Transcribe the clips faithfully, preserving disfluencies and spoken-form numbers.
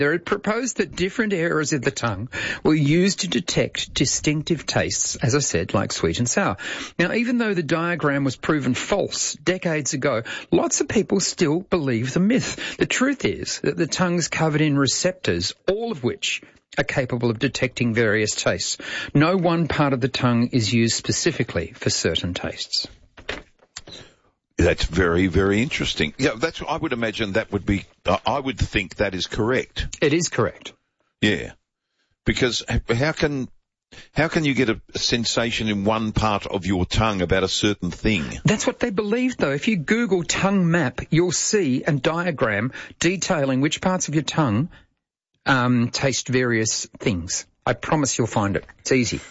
There it proposed that different areas of the tongue were used to detect distinctive tastes, as I said, like sweet and sour. Now, even though the diagram was proven false decades ago, lots of people still believe the myth. The truth is that the tongue's covered in receptors, all of which are capable of detecting various tastes. No one part of the tongue is used specifically for certain tastes. That's very, very interesting. Yeah, that's. I would imagine that would be. Uh, I would think that is correct. It is correct. Yeah, because how can how can you get a, a sensation in one part of your tongue about a certain thing? That's what they believe, though. If you Google tongue map, you'll see a diagram detailing which parts of your tongue um, taste various things. I promise you'll find it. It's easy.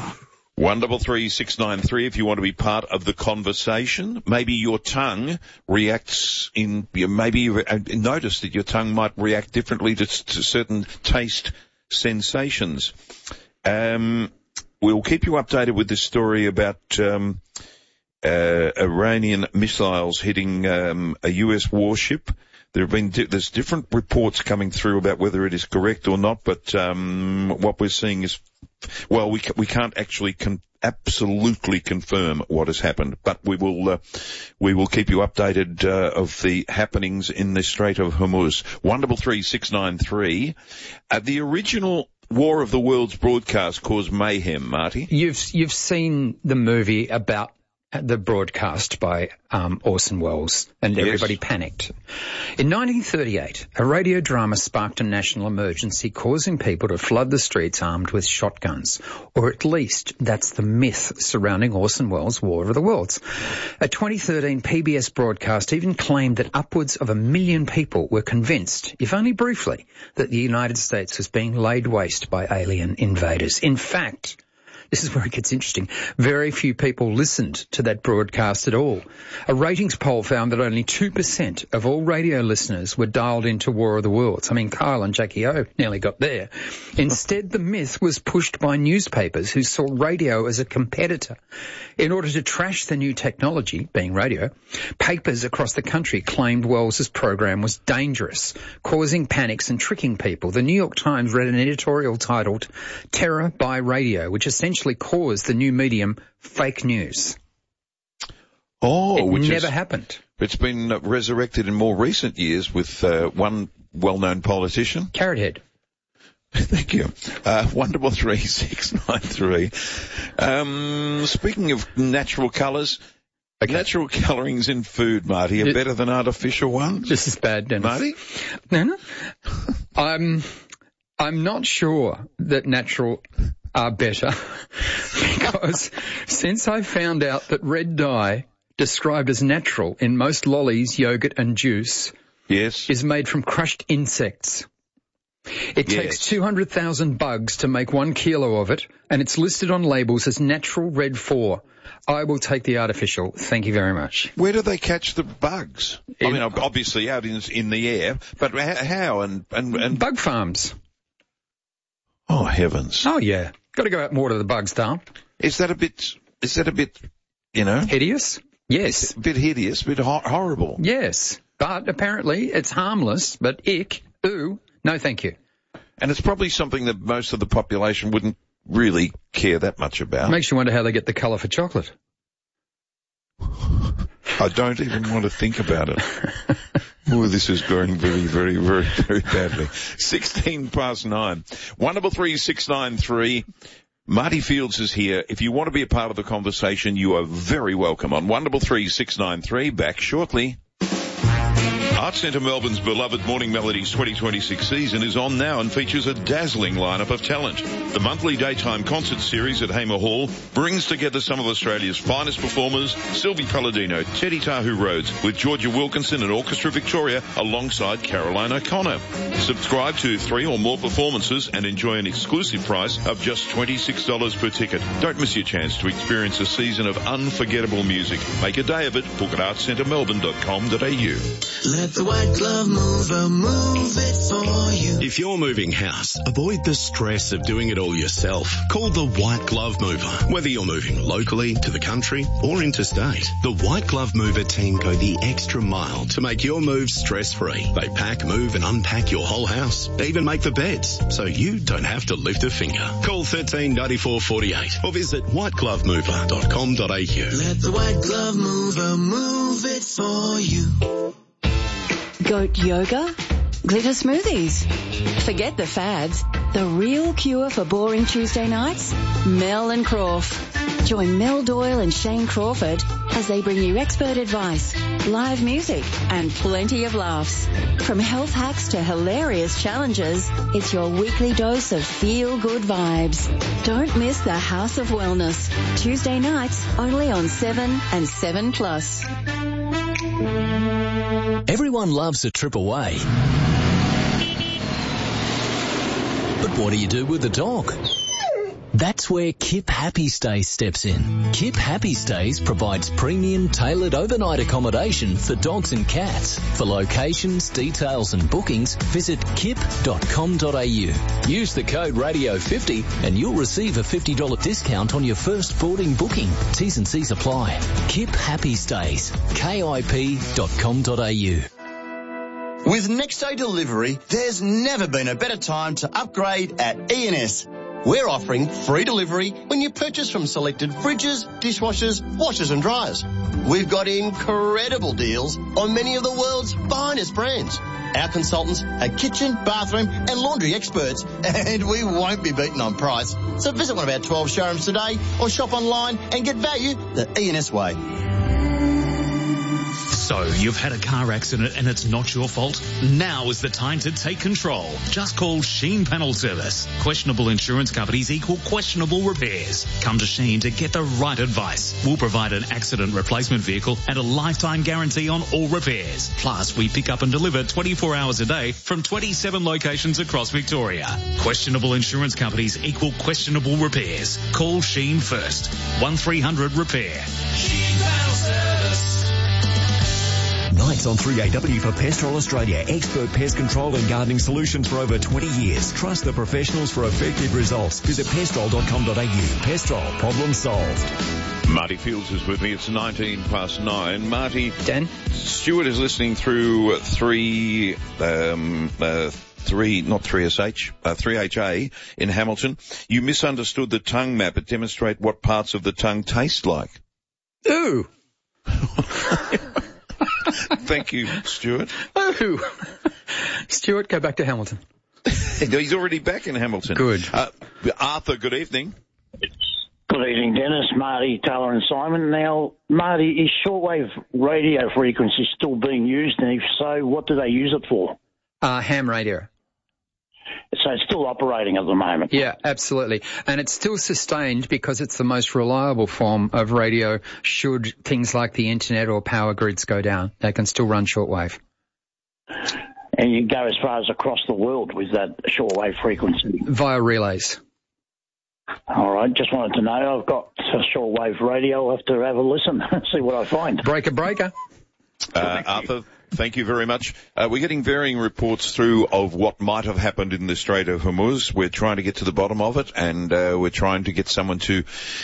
One double three six nine three. If you want to be part of the conversation, maybe your tongue reacts in. Maybe you notice that your tongue might react differently to, to certain taste sensations. Um, we'll keep you updated with this story about um, uh, Iranian missiles hitting um, a U S warship. There have been di- there's different reports coming through about whether it is correct or not, but um, what we're seeing is, well, we ca- we can't actually con- absolutely confirm what has happened, but we will uh, we will keep you updated uh, of the happenings in the Strait of Hormuz. One double three six nine three. Uh, the original War of the Worlds broadcast caused mayhem, Marty. You've you've seen the movie about the broadcast by um, Orson Welles, and everybody yes. panicked. In nineteen thirty-eight, a radio drama sparked a national emergency, causing people to flood the streets armed with shotguns, or at least that's the myth surrounding Orson Welles' War of the Worlds. A twenty thirteen P B S broadcast even claimed that upwards of a million people were convinced, if only briefly, that the United States was being laid waste by alien invaders. In fact, this is where it gets interesting. Very few people listened to that broadcast at all. A ratings poll found that only two percent of all radio listeners were dialed into War of the Worlds. I mean, Kyle and Jackie O nearly got there. Instead, the myth was pushed by newspapers who saw radio as a competitor. In order to trash the new technology, being radio, papers across the country claimed Wells's program was dangerous, causing panics and tricking people. The New York Times read an editorial titled Terror by Radio, which essentially caused the new medium fake news. Oh, it which never is, happened. It's been resurrected in more recent years with uh, one well-known politician. Carrot Head. Thank you. Uh, one double three six nine three. Um, speaking of natural colours, okay. Natural colourings in food, Marty, are it, better than artificial ones. This is bad, Dennis. Marty? No, no. I'm, I'm not sure that natural are better because since I found out that red dye, described as natural in most lollies, yogurt and juice, yes, is made from crushed insects. It yes. takes two hundred thousand bugs to make one kilo of it, and it's listed on labels as natural red four. I will take the artificial. Thank you very much. Where do they catch the bugs? In, I mean, obviously out in, in the air, but how? And, and, and bug farms. Oh, heavens. Oh, yeah. Got to go out and water the bugs, Dale. Is that a bit, is that a bit, you know? Hideous? Yes. A bit hideous, a bit ho- horrible. Yes. But apparently it's harmless, but ick, ooh, no thank you. And it's probably something that most of the population wouldn't really care that much about. Makes you wonder how they get the colour for chocolate. I don't even want to think about it. Oh, this is going very, very, very, very badly. Sixteen past nine. One double three six nine three. Marty Fields is here. If you want to be a part of the conversation, you are very welcome on one double three six nine three. Back shortly. Arts Centre Melbourne's beloved Morning Melodies twenty twenty-six season is on now and features a dazzling lineup of talent. The monthly daytime concert series at Hamer Hall brings together some of Australia's finest performers, Sylvie Palladino, Teddy Tahu Rhodes, with Georgia Wilkinson and Orchestra Victoria alongside Caroline O'Connor. Subscribe to three or more performances and enjoy an exclusive price of just twenty-six dollars per ticket. Don't miss your chance to experience a season of unforgettable music. Make a day of it. Book at arts centre melbourne dot com dot a u. Let the White Glove Mover move it for you. If you're moving house, avoid the stress of doing it all yourself. Call the White Glove Mover. Whether you're moving locally, to the country, or interstate, the White Glove Mover team go the extra mile to make your move stress-free. They pack, move and unpack your whole house. They even make the beds, so you don't have to lift a finger. Call thirteen ninety-four forty-eight or visit white glove mover dot com dot a u. Let the White Glove Mover move it for you. Goat yoga? Glitter smoothies? Forget the fads. The real cure for boring Tuesday nights? Mel and Crawf. Join Mel Doyle and Shane Crawford as they bring you expert advice, live music and plenty of laughs. From health hacks to hilarious challenges, it's your weekly dose of feel-good vibes. Don't miss the House of Wellness. Tuesday nights only on seven and seven plus. Everyone loves a trip away. But what do you do with the dog? That's where Kip Happy Stays steps in. Kip Happy Stays provides premium tailored overnight accommodation for dogs and cats. For locations, details and bookings, visit kip dot com dot a u. Use the code radio fifty and you'll receive a fifty dollars discount on your first boarding booking. T's and C's apply. Kip Happy Stays. kip dot com dot a u. With next day delivery, there's never been a better time to upgrade at E and S. We're offering free delivery when you purchase from selected fridges, dishwashers, washers and dryers. We've got incredible deals on many of the world's finest brands. Our consultants are kitchen, bathroom and laundry experts, and we won't be beaten on price. So visit one of our twelve showrooms today or shop online and get value the E and S way. So, you've had a car accident and it's not your fault? Now is the time to take control. Just call Sheen Panel Service. Questionable insurance companies equal questionable repairs. Come to Sheen to get the right advice. We'll provide an accident replacement vehicle and a lifetime guarantee on all repairs. Plus, we pick up and deliver twenty-four hours a day from twenty-seven locations across Victoria. Questionable insurance companies equal questionable repairs. Call Sheen first. one three hundred repair. Sheen Panel Service. Nights on three A W for Pestrol Australia. Expert pest control and gardening solutions for over twenty years. Trust the professionals for effective results. Visit pestrol dot com dot a u. Pestrol, problem solved. Marty Fields is with me. It's nineteen past nine. Marty. Dan? Stuart is listening through three, um, uh, three, not three S H, uh, three H A in Hamilton. You misunderstood the tongue map. It demonstrates what parts of the tongue taste like. Ooh. Thank you, Stuart. Oh, Stuart, go back to Hamilton. He's already back in Hamilton. Good. Uh, Arthur, good evening. Good evening, Dennis, Marty, Taylor and Simon. Now, Marty, is shortwave radio frequency still being used? And if so, what do they use it for? Uh, ham radio. So it's still operating at the moment? Yeah, absolutely. And it's still sustained because it's the most reliable form of radio should things like the internet or power grids go down. They can still run shortwave. And you go as far as across the world with that shortwave frequency? Via relays. All right, just wanted to know. I've got a shortwave radio. I'll have to have a listen and see what I find. Breaker, breaker. Uh, Arthur, thank you very much. Uh, we're getting varying reports through of what might have happened in the Strait of Hormuz. We're trying to get to the bottom of it, and uh, we're trying to get someone to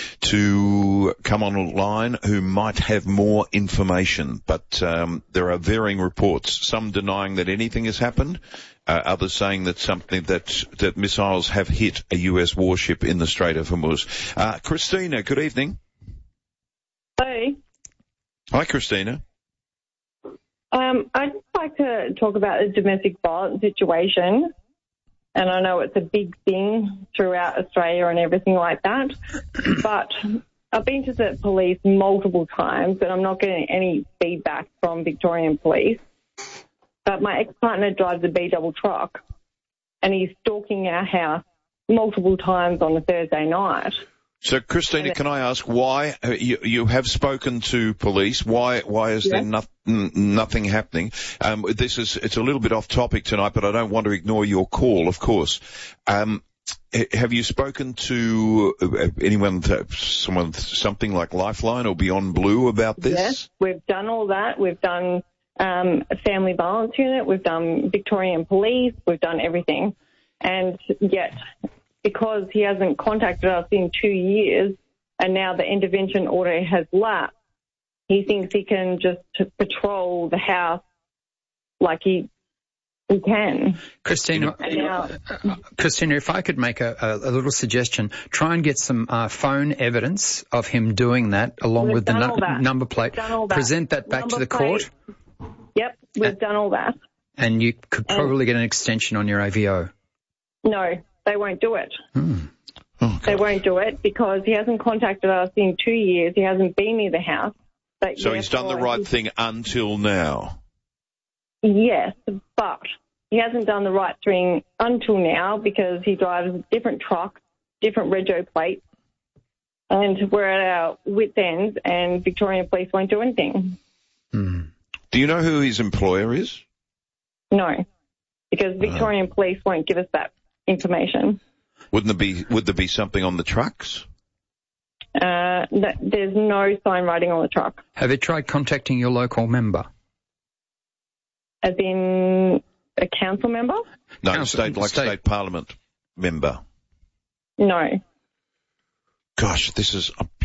to come online who might have more information. But um, there are varying reports, some denying that anything has happened, uh, others saying that something that that missiles have hit a U S warship in the Strait of Hormuz. Uh, Christina, good evening. Hey. Hi, Christina. Um, I'd like to talk about the domestic violence situation, and I know it's a big thing throughout Australia and everything like that, but I've been to the police multiple times and I'm not getting any feedback from Victorian police. But my ex-partner drives a B-double truck and he's stalking our house multiple times on a Thursday night. So, Christina, can I ask why uh, you, you have spoken to police? Why why is yeah. there no, n- nothing happening? Um, this is it's a little bit off topic tonight, but I don't want to ignore your call, of course. Um, have you spoken to uh, anyone, someone, something like Lifeline or Beyond Blue about this? Yes, we've done all that. We've done um, a family violence unit, we've done Victorian Police, we've done everything. And yet, because he hasn't contacted us in two years and now the intervention order has lapsed, he thinks he can just patrol the house like he he can. Christina, now, uh, Christina, if I could make a, a, a little suggestion, try and get some uh, phone evidence of him doing that along with the nu- number plate. That. Present that back number to the plate. court. Yep, we've and, done all that. And you could probably and, get an extension on your A V O. No, they won't do it. Hmm. Oh, they won't do it because he hasn't contacted us in two years. He hasn't been near the house. But so he's done the right thing until now? Yes, but he hasn't done the right thing until now because he drives a different truck, different rego plate, and we're at our wit's end and Victorian Police won't do anything. Hmm. Do you know who his employer is? No, because Victorian uh. Police won't give us that information. Wouldn't there be, would there be something on the trucks? Uh, that, there's no sign writing on the truck. Have you tried contacting your local member? As in a council member? No, council, state, like state. state parliament member. No. Gosh, this is... Uh,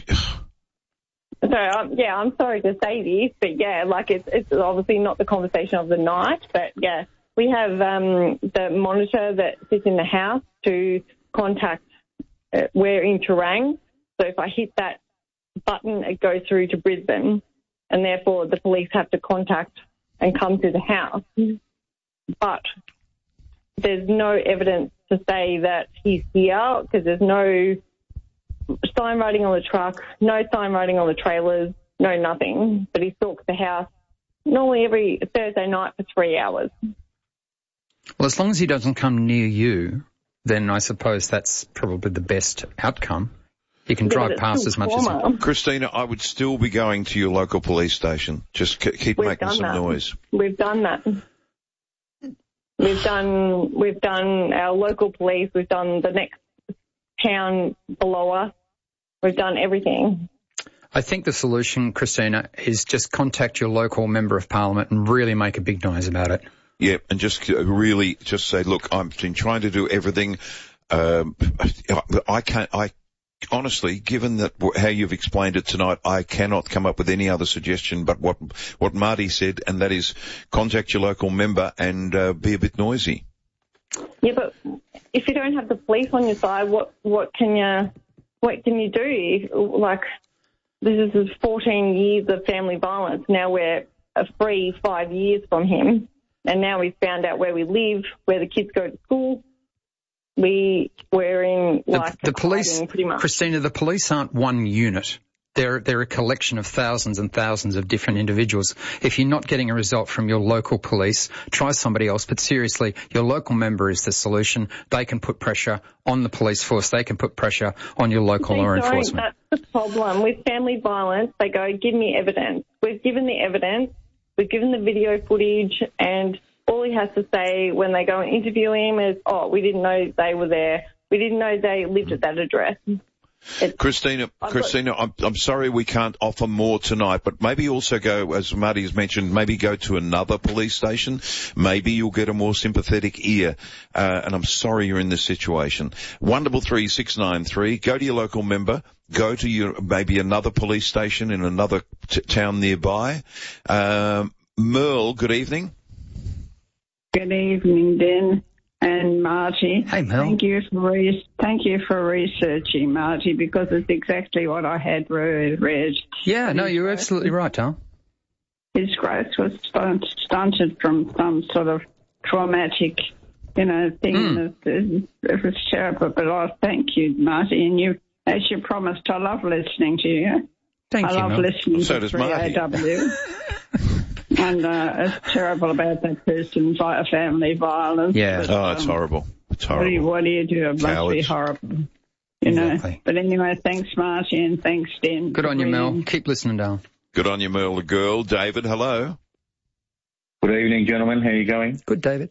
so, um, yeah, I'm sorry to say this, but yeah, like it's, it's obviously not the conversation of the night, but yeah, we have um, the monitor that sits in the house to contact, uh, we're in Terang, so if I hit that button, it goes through to Brisbane, and therefore the police have to contact and come to the house. But there's no evidence to say that he's here because there's no sign writing on the truck, no sign writing on the trailers, no nothing. But he stalks the house normally every Thursday night for three hours. Well, as long as he doesn't come near you, then I suppose that's probably the best outcome. You can drive yeah, past as much trauma. as you... Christina, I would still be going to your local police station. Just keep We've making some that. noise. We've done that. We've done, we've done our local police. We've done the next town below us. We've done everything. I think the solution, Christina, is just contact your local member of parliament and really make a big noise about it. Yeah, and just really just say, look, I've been trying to do everything. Um, I can't, I, honestly, given that how you've explained it tonight, I cannot come up with any other suggestion but what, what Marty said, and that is contact your local member and, uh, be a bit noisy. Yeah, but if you don't have the police on your side, what, what can you, what can you do? Like, this is fourteen years of family violence. Now we're a free five years from him. And now we've found out where we live, where the kids go to school. We, we're in, like, the, the police, pretty much. Christina, the police aren't one unit. They're, they're a collection of thousands and thousands of different individuals. If you're not getting a result from your local police, try somebody else. But seriously, your local member is the solution. They can put pressure on the police force. They can put pressure on your local law enforcement. That's the problem. With family violence, they go, give me evidence. We've given the evidence. We've given the video footage, and all he has to say when they go and interview him is, oh, we didn't know they were there. We didn't know they lived at that address. It's, Christina, I've Christina, got, I'm, I'm sorry we can't offer more tonight, but maybe also go, as Marty has mentioned, maybe go to another police station. Maybe you'll get a more sympathetic ear. Uh, and I'm sorry you're in this situation. one double three six nine three. Go to your local member. Go to your, maybe another police station in another t- town nearby. Um, Merle, good evening. Good evening, Den and Marty. Hey, Mel. Thank you for re- thank you for researching, Marty, because it's exactly what I had read. Yeah, no, you're absolutely right, Tom. His growth was stunt- stunted from some sort of traumatic, you know, thing. Mm. It, it was terrible, but I thank you, Marty, and you, as you promised, I love listening to you. Thank I you, love Mel. listening so to does three A W. And uh, it's terrible about that person's vi- family violence. Yeah. But, oh, it's um, horrible. It's What do you, horrible. what do, you do? It must be horrible. You know. Exactly. But anyway, thanks, Marty, and thanks, Den. Good on you, Mel. Keep listening, darling. Good on you, Merle, the girl. David, hello. Good evening, gentlemen. How are you going? Good, David.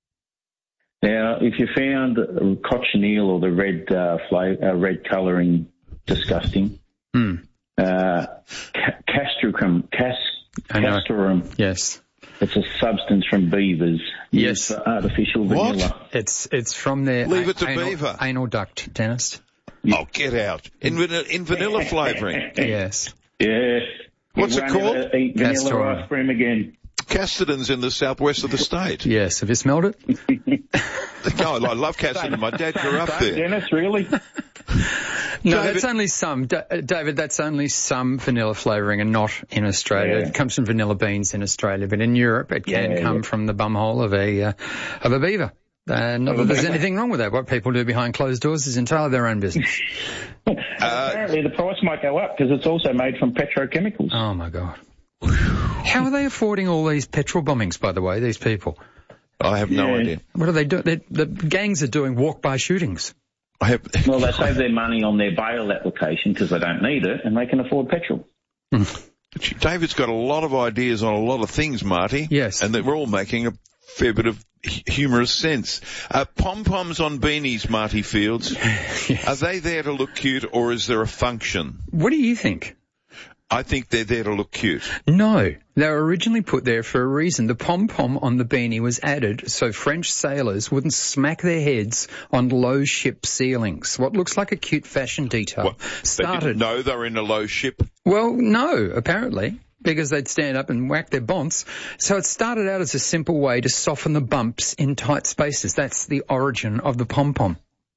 Now, if you found cochineal or the red uh, flavor, uh, red colouring disgusting, mm. uh, ca- castricum, cas, castorum, yes, It's a substance from beavers. Yes. For artificial vanilla. What? It's it's from their Leave it to anal, beaver. anal duct, Dennis. Oh, get out. In, van- in vanilla flavouring. Yes. Yeah. What's You it won't called? ever Eat vanilla Castor ice cream again. Casterton's in the southwest of the state. Yes. Have you smelled it? No, I love Casterton. My dad grew up there. Dennis, really? No, David- that's only some. Da- uh, David, that's only some vanilla flavouring and not in Australia. Yeah. It comes from vanilla beans in Australia, but in Europe it can Yeah, come yeah. from the bumhole of a uh, of a beaver. Uh, not that there's anything wrong with that. What people do behind closed doors is entirely their own business. Apparently the price might go up because it's also made from petrochemicals. Oh, my God. How are they affording all these petrol bombings, by the way, these people? I have no Yeah. idea. What are they doing? They, the gangs are doing walk-by shootings. I have. Well, they save their money on their bail application because they don't need it and they can afford petrol. David's got a lot of ideas on a lot of things, Marty. Yes. And they're all making a fair bit of hu- humorous sense. Uh, pom-poms on beanies, Marty Fields. Yes. Are they there to look cute or is there a function? What do you think? I think they're there to look cute. No, they were originally put there for a reason. The pom-pom on the beanie was added so French sailors wouldn't smack their heads on low ship ceilings. What looks like a cute fashion detail What, They started. didn't know they were in a low ship. Well, no, apparently, because they'd stand up and whack their bonts. So it started out as a simple way to soften the bumps in tight spaces. That's the origin of the pom-pom.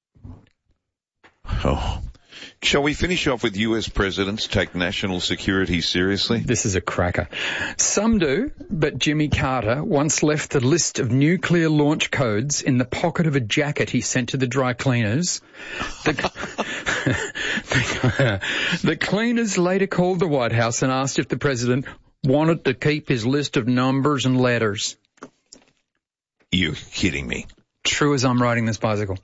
Oh. Shall we finish off with U S presidents take national security seriously? This is a cracker. Some do, but Jimmy Carter once left the list of nuclear launch codes in the pocket of a jacket he sent to the dry cleaners. The, the, the cleaners later called the White House and asked if the president wanted to keep his list of numbers and letters. You're kidding me. True as I'm riding this bicycle.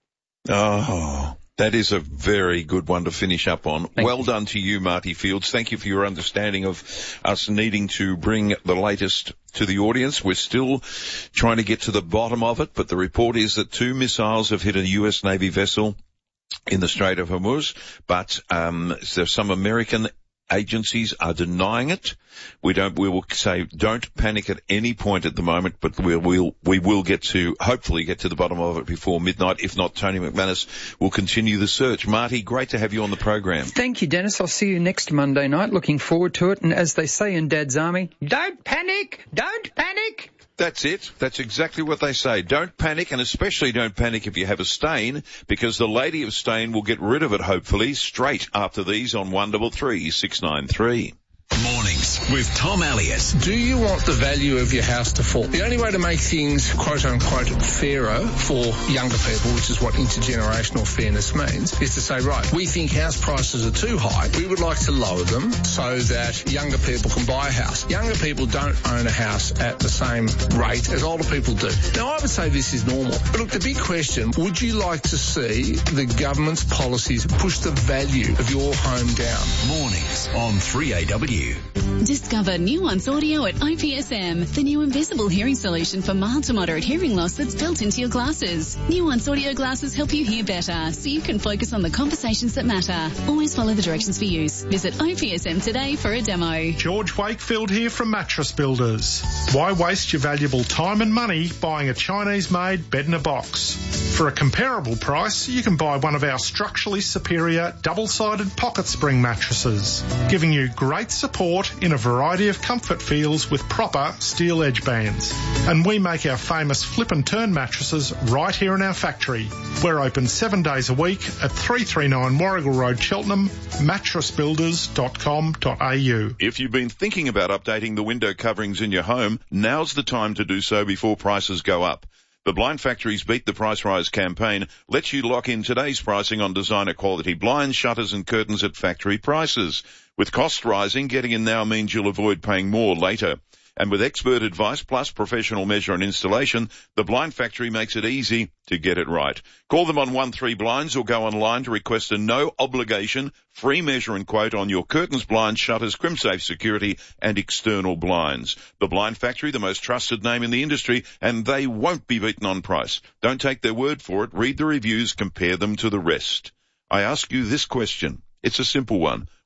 Oh, that is a very good one to finish up on. Thank well you. done to you, Marty Fields. Thank you for your understanding of us needing to bring the latest to the audience. We're still trying to get to the bottom of it, but the report is that two missiles have hit a U S Navy vessel in the Strait of Hormuz, but um, so some American agencies are denying it. We don't. We will say don't panic at any point at the moment, but we'll, we'll we will get to hopefully get to the bottom of it before midnight. If not, Tony McManus will continue the search. Marty, great to have you on the program. Thank you, Dennis. I'll see you next Monday night. Looking forward to it. And as they say in Dad's Army, don't panic, don't panic. That's it. That's exactly what they say. Don't panic, and especially don't panic if you have a stain, because the Lady of Stain will get rid of it, hopefully, straight after these on one three three, six nine three. Mornings with Tom Elliott. Do you want the value of your house to fall? The only way to make things quote-unquote fairer for younger people, which is what intergenerational fairness means, is to say, right, we think house prices are too high. We would like to lower them so that younger people can buy a house. Younger people don't own a house at the same rate as older people do. Now, I would say this is normal. But look, the big question, would you like to see the government's policies push the value of your home down? Mornings on three A W. Discover Nuance Audio at I P S M, the new invisible hearing solution for mild to moderate hearing loss that's built into your glasses. Nuance Audio glasses help you hear better, so you can focus on the conversations that matter. Always follow the directions for use. Visit I P S M today for a demo. George Wakefield here from Mattress Builders. Why waste your valuable time and money buying a Chinese-made bed in a box? For a comparable price, you can buy one of our structurally superior double-sided pocket spring mattresses, giving you great support in a variety of comfort feels with proper steel edge bands. And we make our famous flip and turn mattresses right here in our factory. We're open seven days a week at three thirty-nine Warrigal Road, Cheltenham, mattress builders dot com dot a u. If you've been thinking about updating the window coverings in your home, now's the time to do so before prices go up. The Blind Factory's Beat the Price Rise campaign lets you lock in today's pricing on designer quality blinds, shutters and curtains at factory prices. With costs rising, getting in now means you'll avoid paying more later. And with expert advice plus professional measure and installation, the Blind Factory makes it easy to get it right. Call them on one three blinds or go online to request a no-obligation free measure and quote on your curtains, blinds, shutters, crimsafe security and external blinds. The Blind Factory, the most trusted name in the industry, and they won't be beaten on price. Don't take their word for it. Read the reviews, compare them to the rest. I ask you this question. It's a simple one.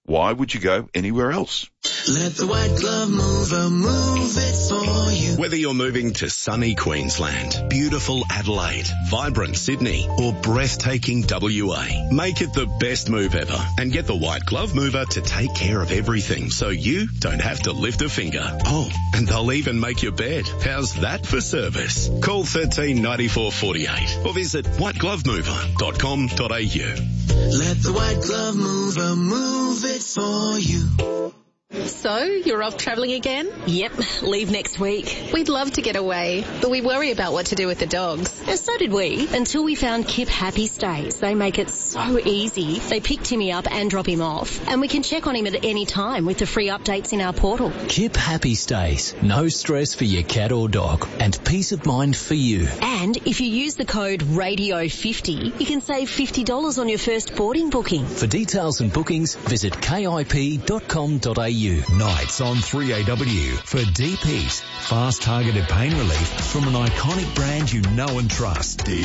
Why would you go anywhere else? Let the White Glove Mover move it for you. Whether you're moving to sunny Queensland, beautiful Adelaide, vibrant Sydney, or breathtaking W A, make it the best move ever and get the White Glove Mover to take care of everything so you don't have to lift a finger. Oh, and they'll even make your bed. How's that for service? Call thirteen ninety-four forty-eight or visit white glove mover dot com dot a u. Let the White Glove Mover move it for you. So, you're off travelling again? Yep, leave next week. We'd love to get away, but we worry about what to do with the dogs. And so did we, until we found Kip Happy Stays. They make it so easy. They pick Timmy up and drop him off, and we can check on him at any time with the free updates in our portal. Kip Happy Stays. No stress for your cat or dog, and peace of mind for you. And if you use the code radio fifty, you can save fifty dollars on your first boarding booking. For details and bookings, visit k i p dot com dot a u. Nights on three A W for deep heat, fast targeted pain relief from an iconic brand you know and trust. Deep.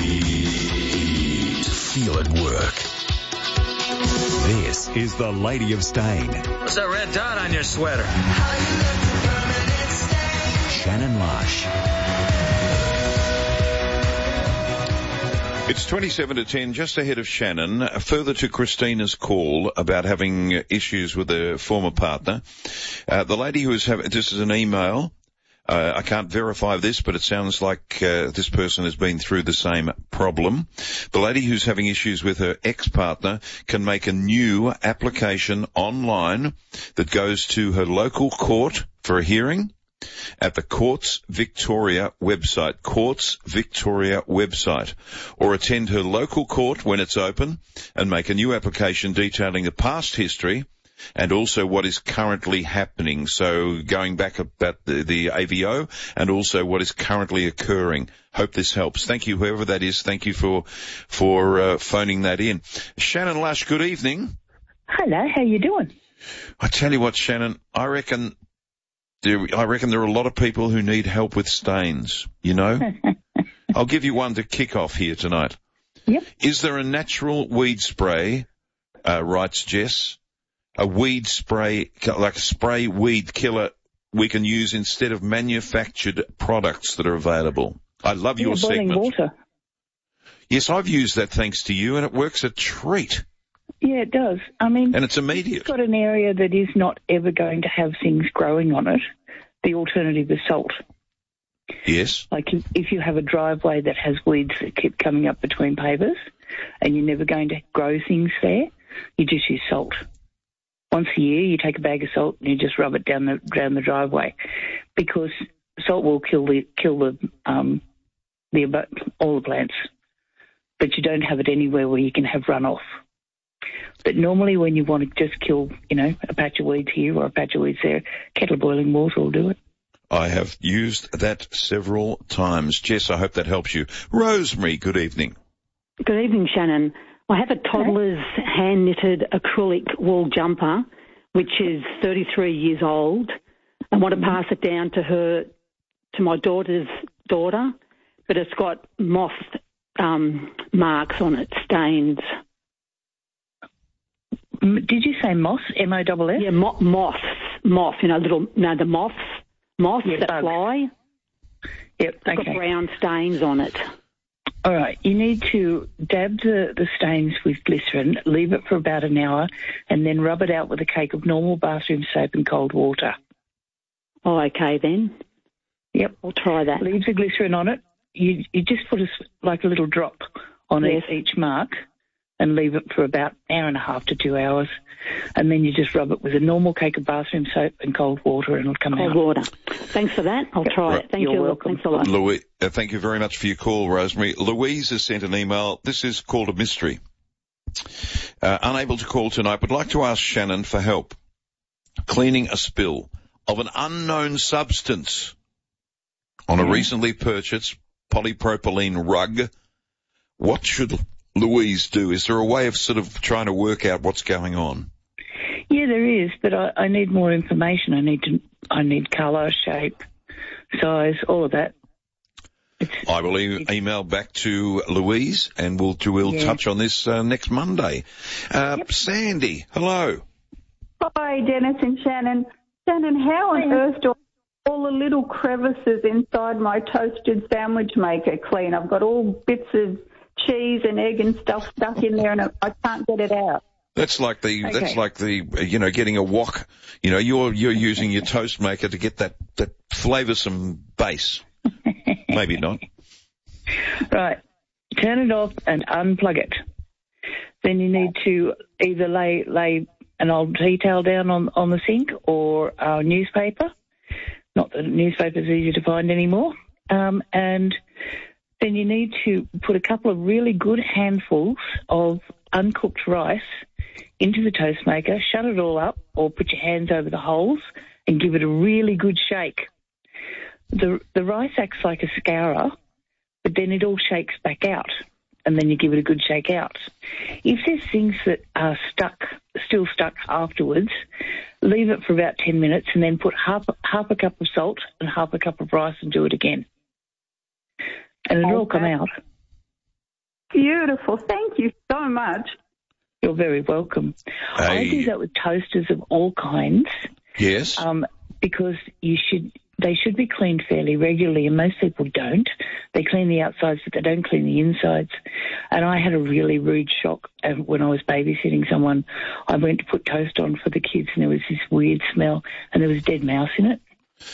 Feel it work. This is the Lady of Stain. What's that red dot on your sweater? Shannon Lush. It's twenty-seven to ten, just ahead of Shannon. Further to Christina's call about having issues with a former partner. Uh, the lady who is having, this is an email. Uh, I can't verify this, but it sounds like uh, this person has been through the same problem. The lady who's having issues with her ex-partner can make a new application online that goes to her local court for a hearing at the Courts Victoria website, Courts Victoria website, or attend her local court when it's open and make a new application detailing the past history and also what is currently happening. So going back about the, the A V O and also what is currently occurring. Hope this helps. Thank you, whoever that is. Thank you for, for, uh, phoning that in. Shannon Lush, good evening. Hello, how you doing? I tell you what, Shannon, I reckon There, I reckon there are a lot of people who need help with stains, you know? I'll give you one to kick off here tonight. Yep. Is there a natural weed spray, uh, writes Jess, a weed spray, like a spray weed killer we can use instead of manufactured products that are available? I love yeah, your boiling segment. Water. Yes, I've used that thanks to you, and it works a treat. Yeah, it does. I mean, and it's immediate. If you've got an area that is not ever going to have things growing on it, the alternative is salt. Yes. Like if you have a driveway that has weeds that keep coming up between pavers and you're never going to grow things there, you just use salt. Once a year, you take a bag of salt and you just rub it down the down the driveway, because salt will kill the kill the um the all the plants, but you don't have it anywhere where you can have runoff. But normally when you want to just kill, you know, a patch of weeds here or a patch of weeds there, kettle of boiling water will do it. I have used that several times. Jess, I hope that helps you. Rosemary, good evening. Good evening, Shannon. I have a toddler's hand-knitted acrylic wool jumper, which is thirty-three years old. I want to pass it down to her, to my daughter's daughter, but it's got moth um, marks on it, stains. Did you say moss? M O S S? Yeah, mo- moths. Moth, you know, little, no, the moths. Moths yeah, that bugs. fly. Yep, it's okay. got brown stains on it. All right, you need to dab the, the stains with glycerin, leave it for about an hour, and then rub it out with a cake of normal bathroom soap and cold water. Oh, okay then. Yep. I'll try that. Leave the glycerin on it. You you just put a, like a little drop on yes. each mark and leave it for about an hour and a half to two hours. And then you just rub it with a normal cake of bathroom soap and cold water and it'll come cold out. Cold water. Thanks for that. I'll try right. it. Thank You're you. welcome. Thanks a lot. Louis, uh, thank you very much for your call, Rosemary. Louise has sent an email. This is called a mystery. Uh, unable to call tonight, but like to ask Shannon for help. Cleaning a spill of an unknown substance on a recently purchased polypropylene rug. What should Louise do? Is there a way of sort of trying to work out what's going on? Yeah, there is, but I, I need more information. I need to. I need colour, shape, size, all of that. It's, I will e- email back to Louise, and we'll we'll yeah. touch on this uh, next Monday. Uh, yep. Sandy, hello. Hi, Dennis and Shannon. Shannon, how on earth do I all the little crevices inside my toasted sandwich maker clean? I've got all bits of cheese and egg and stuff stuck in there, and I can't get it out. That's like the Okay. that's like the you know getting a wok. You know, you're you're using your toast maker to get that that flavoursome base. Maybe not. Right. Turn it off and unplug it. Then you need to either lay lay an old tea towel down on, on the sink or a newspaper. Not that newspaper's easy to find anymore. Um, and then you need to put a couple of really good handfuls of uncooked rice into the toast maker, shut it all up, or put your hands over the holes and give it a really good shake. The the rice acts like a scourer, but then it all shakes back out, and then you give it a good shake out. If there's things that are stuck, still stuck afterwards, leave it for about ten minutes and then put half, half a cup of salt and half a cup of rice and do it again. And it'll all come out. Beautiful. Thank you so much. You're very welcome. I Hey. do that with toasters of all kinds. Yes. Um, because you should, they should be cleaned fairly regularly, and most people don't. They clean the outsides, but they don't clean the insides. And I had a really rude shock uh, when I was babysitting someone. I went to put toast on for the kids, and there was this weird smell, and there was dead mouse in it.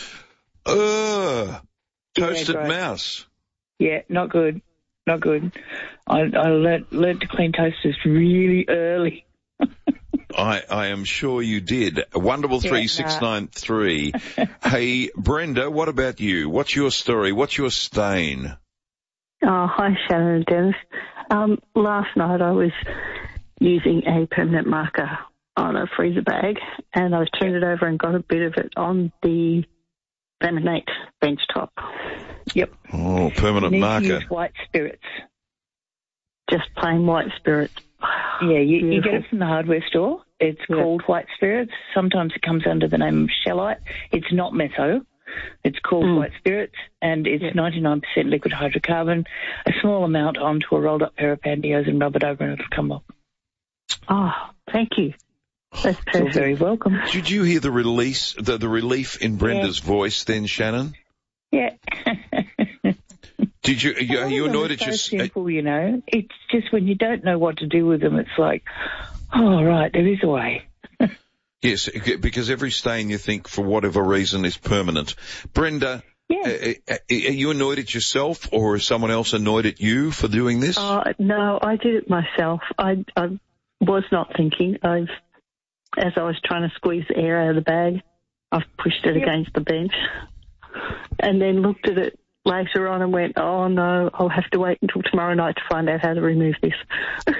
Ugh. Toasted great. mouse. Yeah, not good. Not good. I, I learnt, learnt to clean toasters really early. I, I am sure you did. One double three six nine three. Hey, Brenda, what about you? What's your story? What's your stain? Oh, hi, Shannon and Dennis. Um, last night I was using a permanent marker on a freezer bag, and I turned it over and got a bit of it on the laminate bench top. Yep. Oh, permanent You need marker. to use white spirits. Just plain white spirit. Yeah, you, you get Beautiful. it from the hardware store. It's Yeah. called white spirits. Sometimes it comes under the name of shellite. It's not metho. It's called Mm. white spirits, and it's ninety-nine percent liquid hydrocarbon, a small amount onto a rolled-up pair of pantyhose and rub it over and it'll come off. Oh, thank you. That's You're perfect. very welcome. Did you hear the release, the, the relief in Brenda's voice then, Shannon? Yeah. Did you, you, are you annoyed at so your... simple, you know. It's just when you don't know what to do with them, it's like, oh, right, there is a way. Yes, because every stain you think, for whatever reason, is permanent. Brenda, uh, uh, are you annoyed at yourself, or is someone else annoyed at you for doing this? Uh, no, I did it myself. I, I was not thinking. I've, as I was trying to squeeze the air out of the bag, I've pushed it Yep. against the bench and then looked at it later on and went, oh, no, I'll have to wait until tomorrow night to find out how to remove this.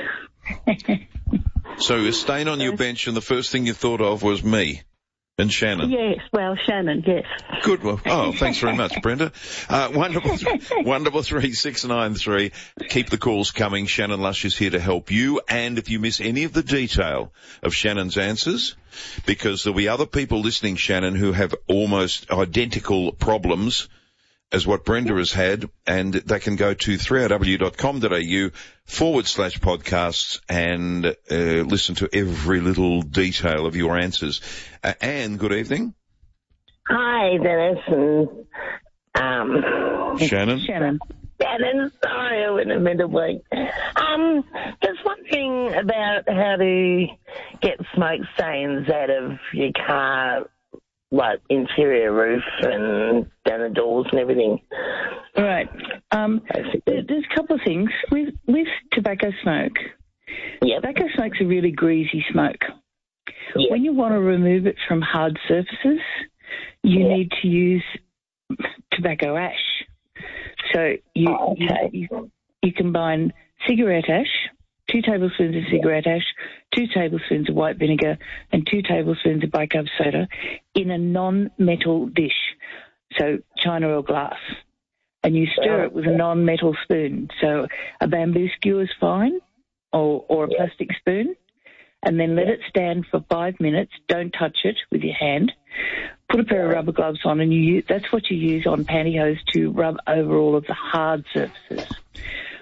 So a stain on your bench, and the first thing you thought of was me and Shannon. Yes, well, Shannon, yes. Good. Well, oh, thanks very much, Brenda. Uh, one double three, one double three six nine three. Keep the calls coming. Shannon Lush is here to help you. And if you miss any of the detail of Shannon's answers, because there'll be other people listening, Shannon, who have almost identical problems as what Brenda has had, and they can go to three r w dot com dot a u forward slash podcasts and uh, listen to every little detail of your answers. Uh, Anne, good evening. Hi, Dennis and um, Shannon. Shannon. Shannon, sorry, I wouldn't have meant to wait. Um, just wondering about how to get smoke stains out of your car, like interior roof and down the doors and everything. Right. Um, there- there's a couple of things. With, with tobacco smoke, yep. tobacco smoke's a really greasy smoke. Yep. When you want to remove it from hard surfaces, you yep. need to use tobacco ash. So you, oh, okay. you, you, you combine cigarette ash, two tablespoons of cigarette ash, two tablespoons of white vinegar, and two tablespoons of bicarb soda in a non-metal dish, so china or glass. And you stir it with a non-metal spoon. So a bamboo skewer is fine, or, or a plastic spoon, and then let it stand for five minutes. Don't touch it with your hand. Put a pair of rubber gloves on, and you use, that's what you use on pantyhose to rub over all of the hard surfaces.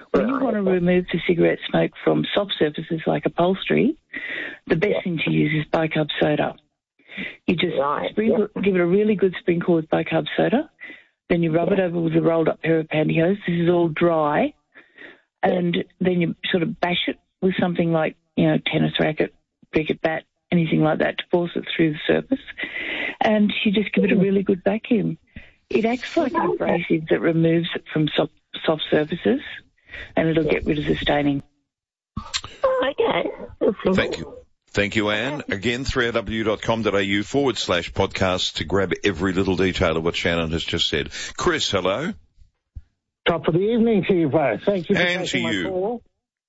When you want to remove the cigarette smoke from soft surfaces like upholstery, the best thing to use is bicarb soda. You just sprinkle, give it a really good sprinkle with bicarb soda, then you rub it over with a rolled up pair of pantyhose. This is all dry, and then you sort of bash it with something like, you know, tennis racket, cricket bat, anything like that to force it through the surface, and you just give it a really good vacuum. It acts like an abrasive that removes it from soft, soft surfaces, and it'll get rid of the staining. Okay. Thank you. Thank you, Anne. Again, three R W dot com dot A U forward slash podcast to grab every little detail of what Shannon has just said. Chris, hello. Top of the evening to you both. Thank you for and taking to my you. call.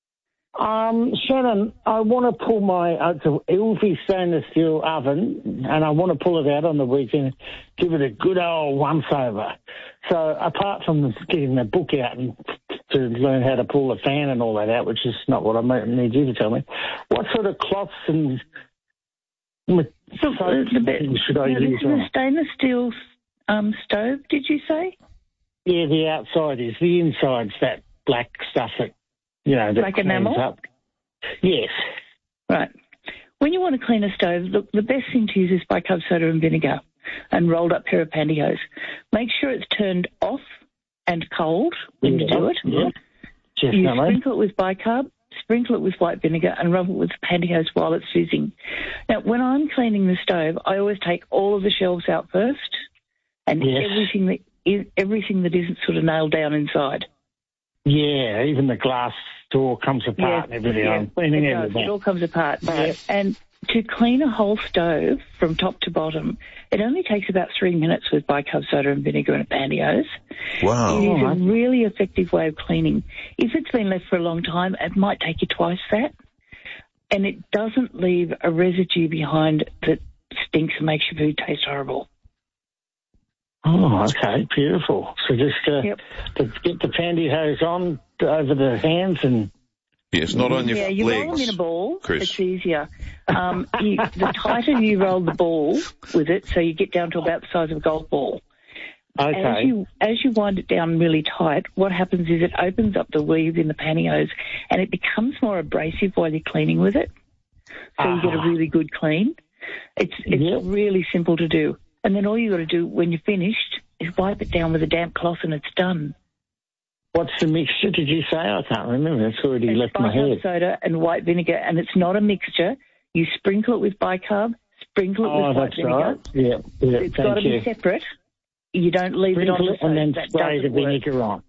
Um, Shannon, I want to pull my, uh, it's a Ilfie stainless steel oven, and I want to pull it out on the weekend, give it a good old once-over. So apart from getting the book out and to learn how to pull the fan and all that out, which is not what I need you to tell me, what sort of cloths and So, uh, the bit, should I yeah, use this is on a it? stainless steel um, stove, did you say? Yeah, the outside is. The inside's that black stuff that, you know, that Like cleans enamel? up. Yes. Right. When you want to clean a stove, look, the best thing to use is bicarb soda and vinegar and rolled up pair of pantyhose. Make sure it's turned off and cold when you do it. Yeah. You Definitely. sprinkle it with bicarb, sprinkle it with white vinegar, and rub it with pantyhose while it's fizzing. Now, when I'm cleaning the stove, I always take all of the shelves out first, and Yes. everything that is, everything that isn't sort of nailed down inside. Yeah, even the glass door comes apart and everything. Yeah, I'm cleaning it does. everything. It all comes apart. Yeah. And to clean a whole stove from top to bottom, it only takes about three minutes with bicarb soda and vinegar and a pantyhose. Wow. It is Oh, a really effective way of cleaning. If it's been left for a long time, it might take you twice that. And it doesn't leave a residue behind that stinks and makes your food taste horrible. Oh, okay, beautiful. So just uh, Yep. to get the pantyhose on over the hands and... Yes, not on your yeah, you roll them legs. in a ball. Chris. It's easier. Um, you, the tighter you roll the ball with it, so you get down to about the size of a golf ball. As Okay. you as you wind it down really tight, what happens is it opens up the weave in the pantyhose, and it becomes more abrasive while you're cleaning with it. So you get a really good clean. It's it's really simple to do, and then all you got to do when you're finished is wipe it down with a damp cloth, and it's done. What's the mixture, did you say? I can't remember. It's already It's left my bicarb head. soda and white vinegar, and it's not a mixture. You sprinkle it with bicarb, sprinkle it Oh, with white that's vinegar. right. Yeah, yeah, It's thank got to you. be separate. You don't leave it on Sprinkle the it and then stove. That spray the doesn't work. vinegar on.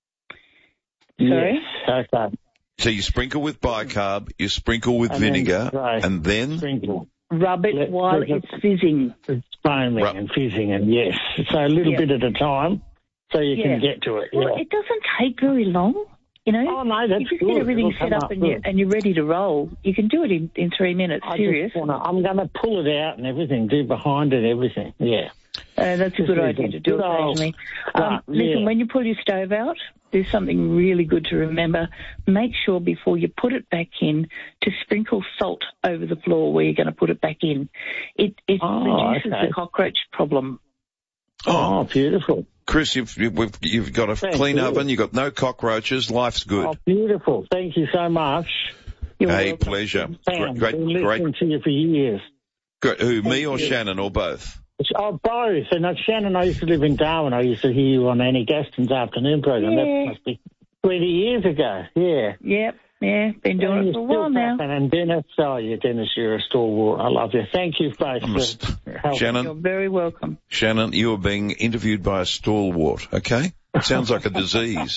Sorry? Yes, okay. So you sprinkle with bicarb, you sprinkle with And then vinegar, spray. and then... Sprinkle. Rub it Let- while let it- it's fizzing. It's foaming and fizzing and yes. So a little Yeah. bit at a time so you Yeah. can get to it. Well, Yeah. it doesn't take very long, you know. Oh, no, that's if you good. get everything It'll set come up up and, you, good. and you're ready to roll, you can do it in, in three minutes. I Serious. just wanna, I'm going to pull it out and everything, do behind it, everything. Yeah. Uh, that's a Just good leave idea it. to do Good old occasionally. start, Um, listen, yeah. when you pull your stove out, there's something really good to remember. Make sure before you put it back in to sprinkle salt over the floor where you're going to put it back in. It, it Oh, reduces okay. the cockroach problem. Oh, beautiful. Chris, you've, you've, you've got a Thank clean you. oven, you've got no cockroaches, life's good. Oh, beautiful. Thank you so much. Hey, pleasure. Sam, Great, been great, listening great. to you for years. great. Who, me or you. Shannon, or both? It's, oh, both. And uh, Shannon, I used to live in Darwin. I used to hear you on Annie Gaston's afternoon program. Yeah. That must be twenty years ago. Yeah. Yep, yeah, been doing And it you're for a still while now. cracking. And Dennis, oh, yeah, Dennis, you're a stalwart. I love you. Thank you both I'm a for st- helping. Shannon? You're very welcome. Shannon, you are being interviewed by a stalwart, okay? It sounds like a disease.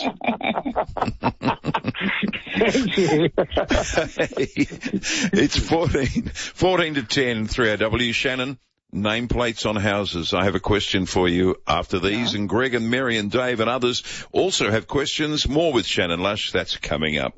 Thank you. It's fourteen, fourteen to ten, three R W. Shannon, nameplates on houses. I have a question for you after these, and Greg and Mary and Dave and others also have questions. More with Shannon Lush. That's coming up.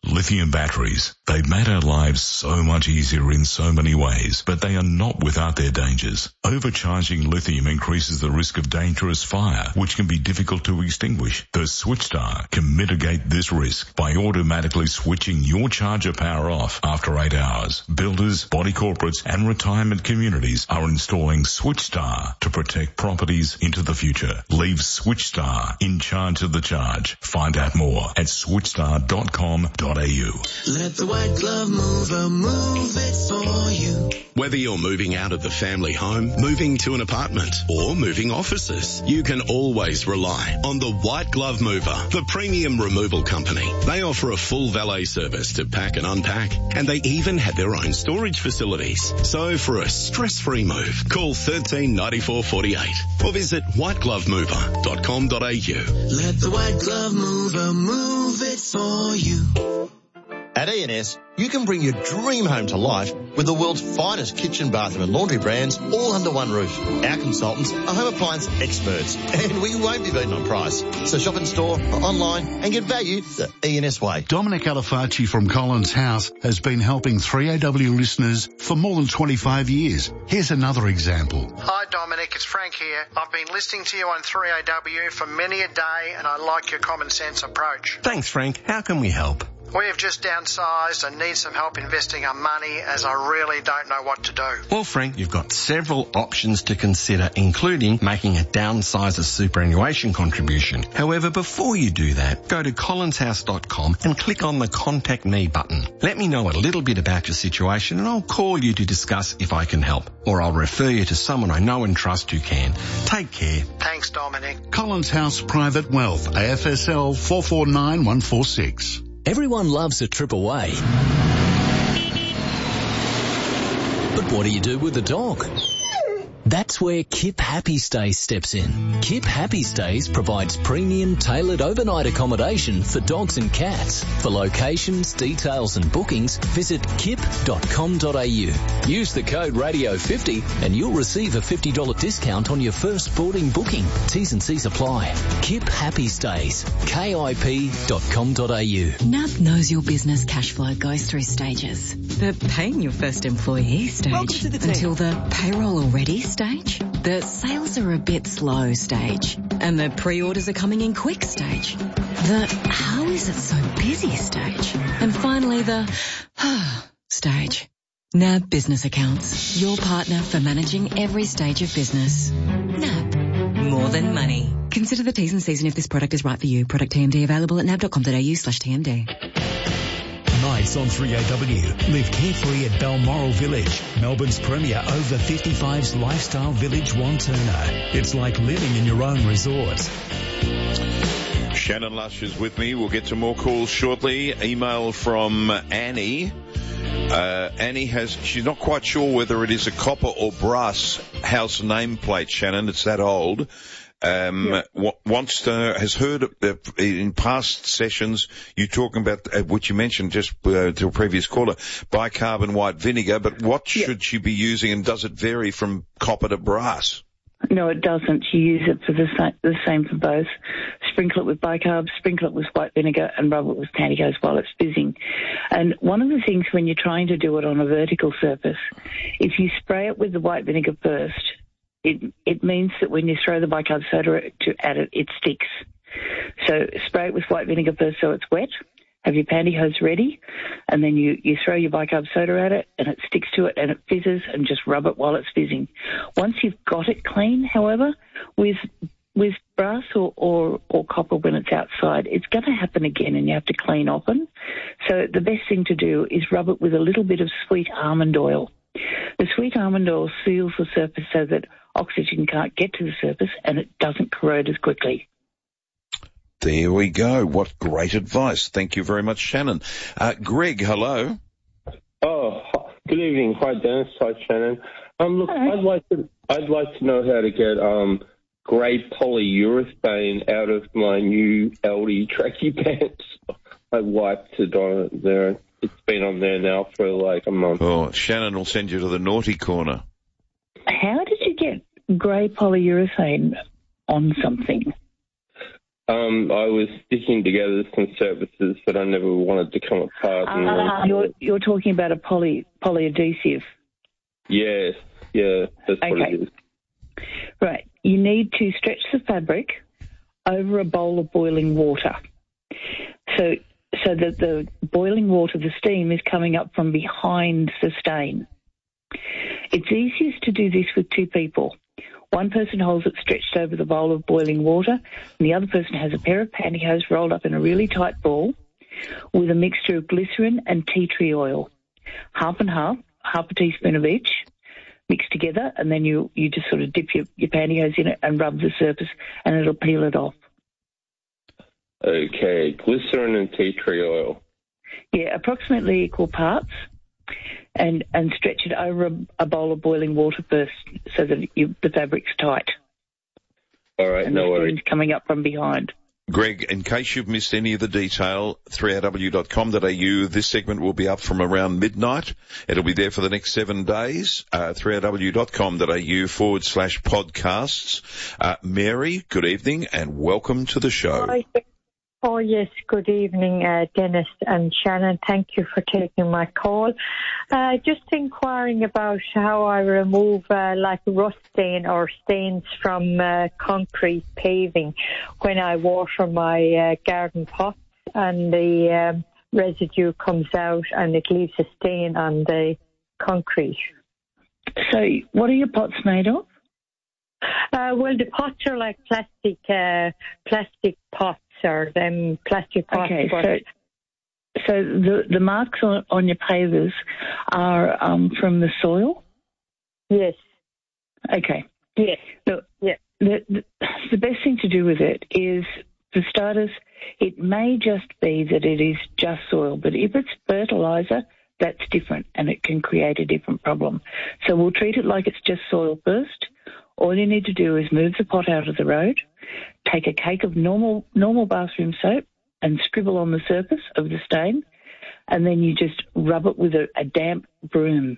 Lithium batteries. They've made our lives so much easier in so many ways, but they are not without their dangers. Overcharging lithium increases the risk of dangerous fire, which can be difficult to extinguish. The SwitchStar can mitigate this risk by automatically switching your charger power off after eight hours. Builders, body corporates and retirement communities are installing SwitchStar to protect properties into the future. Leave SwitchStar in charge of the charge. Find out more at switchstar dot com dot a u. Let the White Glove Mover move it for you. Whether you're moving out of the family home, moving to an apartment, or moving offices, you can always rely on the White Glove Mover, the premium removal company. They offer a full valet service to pack and unpack, and they even have their own storage facilities. So for a stress-free move, call thirteen ninety-four forty-eight or visit white glove mover dot com dot a u. Let the White Glove Mover move it for you. At E and S, you can bring your dream home to life with the world's finest kitchen, bathroom and laundry brands all under one roof. Our consultants are home appliance experts and we won't be beaten on price. So shop in store or online and get value the E and S way. Dominic Alafaci from Collins House has been helping three A W listeners for more than twenty-five years. Here's another example. Hi Dominic, it's Frank here. I've been listening to you on three A W for many a day and I like your common sense approach. Thanks Frank. How can we help? We have just downsized and need some help investing our money as I really don't know what to do. Well, Frank, you've got several options to consider, including making a downsizer superannuation contribution. However, before you do that, go to collins house dot com and click on the Contact Me button. Let me know a little bit about your situation and I'll call you to discuss if I can help. Or I'll refer you to someone I know and trust who can. Take care. Thanks, Dominic. Collins House Private Wealth, A F S L four four nine one four six. Everyone loves a trip away. But what do you do with a dog? That's where Kip Happy Stays steps in. Kip Happy Stays provides premium tailored overnight accommodation for dogs and cats. For locations, details and bookings, visit kip dot com dot a u. Use the code radio fifty and you'll receive a fifty dollars discount on your first boarding booking. T's and C's apply. Kip Happy Stays. K I P dot com dot a u. N A B knows your business cash flow goes through stages. The paying your first employee stage to the until the payroll already stage, the sales are a bit slow stage, and the pre-orders are coming in quick stage, the how is it so busy stage, and finally the stage. N A B Business Accounts, your partner for managing every stage of business. N A B, more than money. Consider the T's and C's and if this product is right for you. Product T M D available at nab dot com dot a u slash T M D. Nights on three A W. Live carefree at Balmoral Village, Melbourne's premier over fifty-fives lifestyle village, Wantirna. It's like living in your own resort. Shannon Lush is with me. We'll get to more calls shortly. Email from Annie. Uh, Annie has, she's not quite sure whether it is a copper or brass house nameplate, Shannon. It's that old. Um, yep. w- wants to, has heard uh, in past sessions you talking about, uh, which you mentioned just uh, to a previous caller, bicarbon white vinegar, but what yep. should she be using and does it vary from copper to brass? No, it doesn't. You use it for the same, the same for both. Sprinkle it with bicarb, sprinkle it with white vinegar, and rub it with pantyhose while it's fizzing. And one of the things when you're trying to do it on a vertical surface, if you spray it with the white vinegar first, it it means that when you throw the bicarb soda to, at it, it sticks. So spray it with white vinegar first so it's wet. Have your pantyhose ready, and then you, you throw your bicarb soda at it, and it sticks to it, and it fizzes, and just rub it while it's fizzing. Once you've got it clean, however, with with brass or, or, or copper when it's outside, it's going to happen again, and you have to clean often. So the best thing to do is rub it with a little bit of sweet almond oil. The sweet almond oil seals the surface so that oxygen can't get to the surface, and it doesn't corrode as quickly. There we go. What great advice. Thank you very much, Shannon. Uh, Greg, hello. Oh, good evening. Hi, Dennis. Hi, Shannon. Um, look, Hello. I'd like to I'd like to know how to get um grey polyurethane out of my new Aldi tracky pants. I wiped it on there. It's been on there now for like a month. Oh, Shannon will send you to the naughty corner. How did you get grey polyurethane on something? Um, I was sticking together some surfaces that I never wanted to come apart. and Uh, you're, you're talking about a poly polyadhesive. Yes, yeah, that's what Okay. it is. Right. You need to stretch the fabric over a bowl of boiling water. So so that the boiling water, the steam, is coming up from behind the stain. It's easiest to do this with two people. One person holds it stretched over the bowl of boiling water, and the other person has a pair of pantyhose rolled up in a really tight ball with a mixture of glycerin and tea tree oil. Half and half, half a teaspoon of each, mixed together, and then you, you just sort of dip your, your pantyhose in it and rub the surface, and it'll peel it off. Okay, glycerin and tea tree oil. Yeah, approximately equal parts, and and stretch it over a, a bowl of boiling water first so that you, the fabric's tight. All right, and no the worries. steam's coming up from behind. Greg, in case you've missed any of the detail, three A W dot com dot A U, this segment will be up from around midnight. It'll be there for the next seven days, uh, three A W dot com dot A U forward slash podcasts. Uh, Mary, good evening and welcome to the show. Hi. Oh, yes, good evening, uh, Dennis and Shannon. Thank you for taking my call. Uh, just inquiring about how I remove uh, like rust stain or stains from uh, concrete paving when I water my uh, garden pots and the um, residue comes out and it leaves a stain on the concrete. So what are your pots made of? Uh, well, the pots are like plastic, uh, plastic pots or them plastic pots. Okay, but so so the the marks on, on your pavers are um, from the soil? Yes. Okay. Yes. Look, yeah. The, the the best thing to do with it is, for starters, it may just be that it is just soil, but if it's fertiliser, that's different and it can create a different problem. So we'll treat it like it's just soil first. All you need to do is move the pot out of the road, take a cake of normal normal bathroom soap and scribble on the surface of the stain, and then you just rub it with a, a damp broom.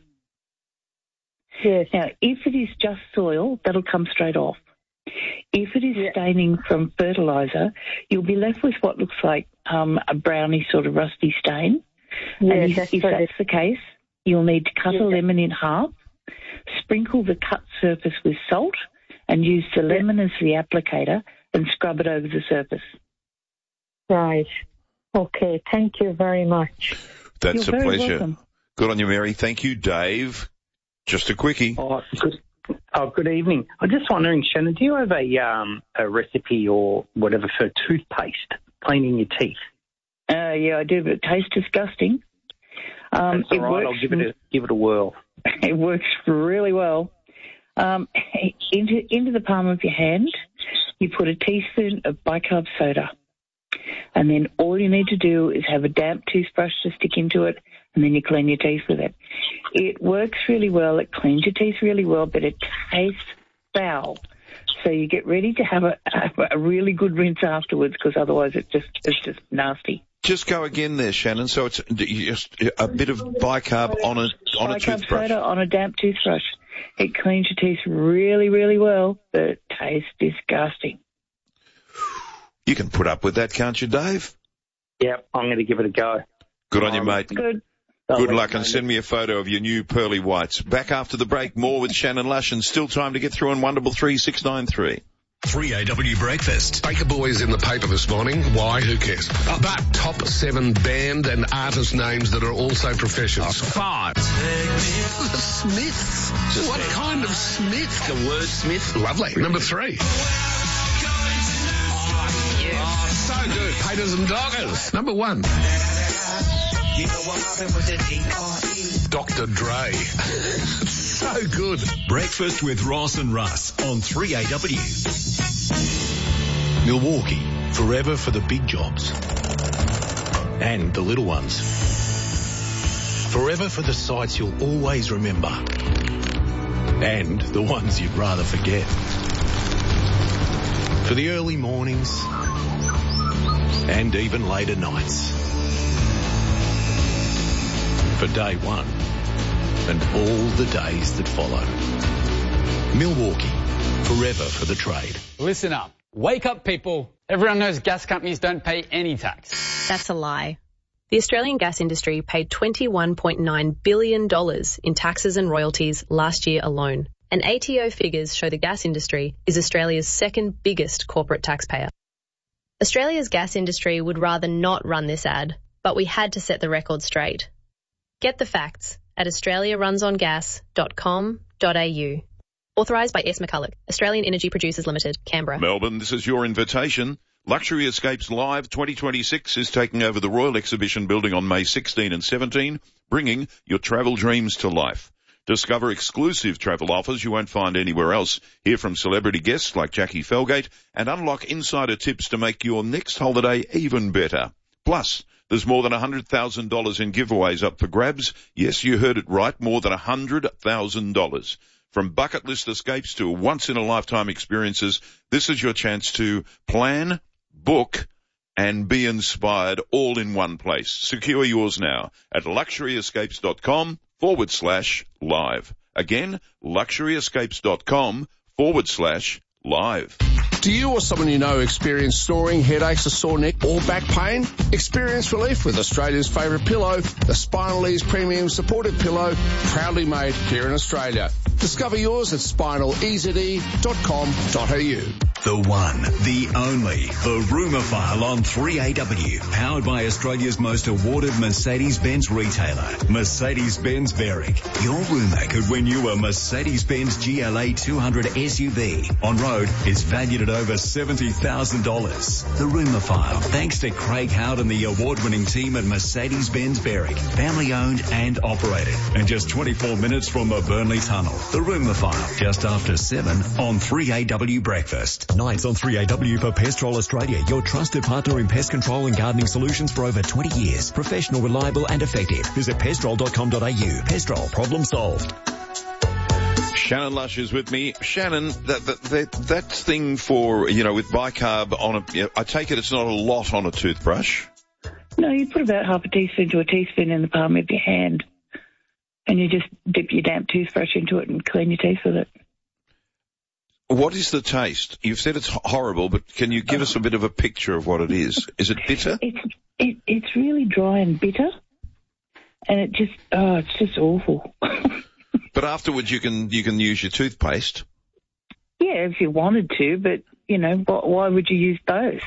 Yes. Now, if it is just soil, that'll come straight off. If it is staining from fertiliser, you'll be left with what looks like um, a browny sort of rusty stain. Yeah, and if, that's if what that's it- the case, you'll need to cut Yeah. a lemon in half, sprinkle the cut surface with salt, and use the lemon as the applicator and scrub it over the surface. Right. Okay. Thank you very much. That's You're a very pleasure. welcome. Good on you, Mary. Thank you, Dave. Just a quickie. Oh, good, oh, good evening. I'm just wondering, Shannon, do you have a um, a recipe or whatever for toothpaste cleaning your teeth? Uh, yeah, I do, but it tastes disgusting. Um, That's all it right. works I'll give it a give it a whirl. It works really well. Um, into into the palm of your hand, you put a teaspoon of bicarb soda, and then all you need to do is have a damp toothbrush to stick into it, and then you clean your teeth with it. It works really well. It cleans your teeth really well, but it tastes foul. So you get ready to have a, a really good rinse afterwards, because otherwise it just it's just nasty. Just go again there, Shannon. So it's just a bit of bicarb on a on a bicarb toothbrush. soda on a damp toothbrush. It cleans your teeth really, really well, but it tastes disgusting. You can put up with that, can't you, Dave? Yep, I'm going to give it a go. Good on you, mate. Good. Good luck, and send me a photo of your new pearly whites. Back after the break, more with Shannon Lush, and still time to get through on Wonderful three six nine three. three A W Breakfast. Baker Boys in the paper this morning. Why? Who cares? Uh, but top seven band and artist names that are also professionals. Five. The Smiths. What kind of Smith? The word Smith. Lovely. Number three. Oh, so good. Painters and Doggers. Number one. Doctor Dre. So good. Breakfast with Ross and Russ on three A W. Milwaukee, forever for the big jobs and the little ones. Forever for the sights you'll always remember and the ones you'd rather forget. For the early mornings and even later nights. For day one and all the days that follow. Milwaukee, forever for the trade. Listen up. Wake up, people. Everyone knows gas companies don't pay any tax. That's a lie. The Australian gas industry paid twenty-one point nine billion dollars in taxes and royalties last year alone. And A T O figures show the gas industry is Australia's second biggest corporate taxpayer. Australia's gas industry would rather not run this ad, but we had to set the record straight. Get the facts at australia runs on gas dot com dot a u. Authorised by S. McCulloch, Australian Energy Producers Limited, Canberra. Melbourne, this is your invitation. Luxury Escapes Live twenty twenty-six is taking over the Royal Exhibition building on May sixteenth and seventeenth, bringing your travel dreams to life. Discover exclusive travel offers you won't find anywhere else. Hear from celebrity guests like Jackie Felgate and unlock insider tips to make your next holiday even better. Plus, there's more than one hundred thousand dollars in giveaways up for grabs. Yes, you heard it right, more than one hundred thousand dollars. From bucket list escapes to once-in-a-lifetime experiences, this is your chance to plan, book, and be inspired all in one place. Secure yours now at luxuryescapes.com forward slash live. Again, luxuryescapes.com forward slash live. Do you or someone you know experience snoring, headaches, a sore neck or back pain? Experience relief with Australia's favourite pillow, the Spinal Ease Premium Supportive Pillow, proudly made here in Australia. Discover yours at spinal e z e dot com dot a u. The one, the only, the Rumour File on three A W, powered by Australia's most awarded Mercedes-Benz retailer, Mercedes-Benz Berwick. Your rumour could win you a Mercedes-Benz G L A two hundred S U V. On road, it's valued at over seventy thousand dollars. The Rumour File, thanks to Craig Howard and the award-winning team at Mercedes-Benz Berwick, family-owned and operated, and just twenty-four minutes from the Burnley Tunnel. The Rumour File, just after seven on three A W Breakfast. Nights on three A W for Pestrol Australia, your trusted partner in pest control and gardening solutions for over twenty years. Professional, reliable and effective. Visit pestrol dot com dot a u. Pestrol, problem solved. Shannon Lush is with me. Shannon, that that that, that thing for, you know, with bicarb on a, you know, I take it it's not a lot on a toothbrush. No, you put about half a teaspoon to a teaspoon in the palm of your hand, and you just dip your damp toothbrush into it and clean your teeth with it. What is the taste? You've said it's horrible, but can you give oh. us a bit of a picture of what it is? Is it bitter? It's it, it's really dry and bitter, and it just oh, it's just awful. But afterwards, you can you can use your toothpaste. Yeah, if you wanted to, but you know, why would you use both?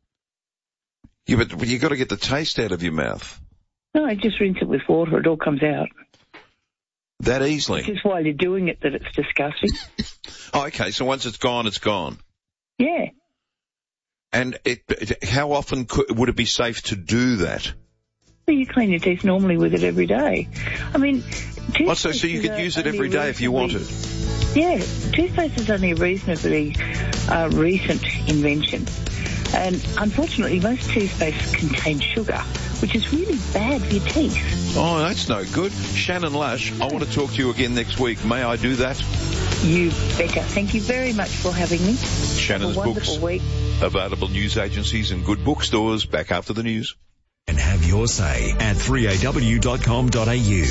Yeah, but you got to get the taste out of your mouth. No, I just rinse it with water; it all comes out. That easily? It's just while you're doing it that it's disgusting. Oh, okay, so once it's gone, it's gone. Yeah. And it, it, how often could, would it be safe to do that? Well, you clean your teeth normally with it every day. I mean, oh, so, so you could use it every day if you wanted? Yeah, toothpaste is only a reasonably uh, recent invention. And unfortunately, most toothpaste contain sugar, which is really bad for your teeth. Oh, that's no good. Shannon Lush, I want to talk to you again next week. May I do that? You betcha. Thank you very much for having me. Shannon's Have a wonderful books, week. Available news agencies and good bookstores. Back after the news. And have your say at three a w dot com dot a u.